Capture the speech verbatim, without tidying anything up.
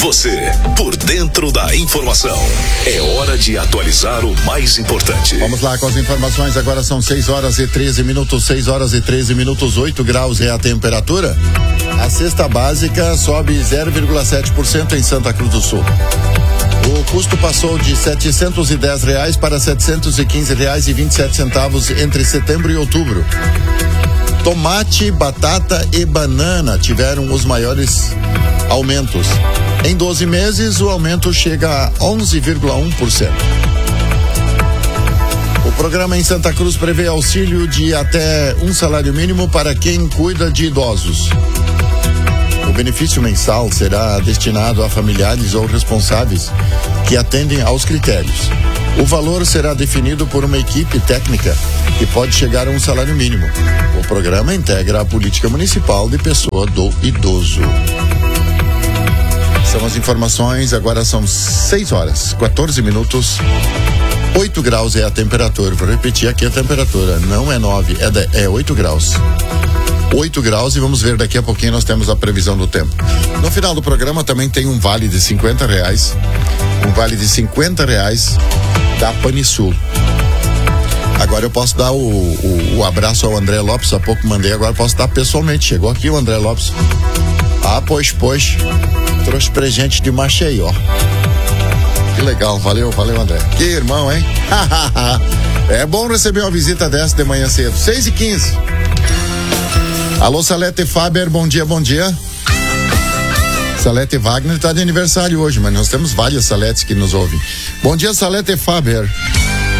Você, por dentro da informação. É hora de atualizar o mais importante. Vamos lá com as informações. Agora são seis horas e treze minutos. seis horas e treze minutos. oito graus é a temperatura. A cesta básica sobe zero vírgula sete por cento em Santa Cruz do Sul. O custo passou de setecentos e dez reais para setecentos e quinze reais e vinte e sete centavos entre setembro e outubro. Tomate, batata e banana tiveram os maiores aumentos. Em doze meses, o aumento chega a onze vírgula um por cento. O programa em Santa Cruz prevê auxílio de até um salário mínimo para quem cuida de idosos. O benefício mensal será destinado a familiares ou responsáveis que atendem aos critérios. O valor será definido por uma equipe técnica que pode chegar a um salário mínimo. O programa integra a política municipal de pessoa do idoso. São as informações, agora são seis horas, quatorze minutos, oito graus é a temperatura. Vou repetir aqui a temperatura, não é nove, é, de, é oito graus. oito graus e vamos ver daqui a pouquinho, nós temos a previsão do tempo. No final do programa também tem um vale de cinquenta reais, um vale de cinquenta reais da Panisul. Agora eu posso dar o, o, o abraço ao André Lopes, há pouco mandei, agora posso dar pessoalmente. Chegou aqui o André Lopes. Ah, pois, pois, trouxe presente de Maceió. Que legal, valeu, valeu André. Que irmão, hein? É bom receber uma visita dessa de manhã cedo. seis e quinze. Alô, Salete Faber, bom dia, bom dia. Salete Wagner está de aniversário hoje, mas nós temos várias Saletes que nos ouvem. Bom dia, Salete Faber.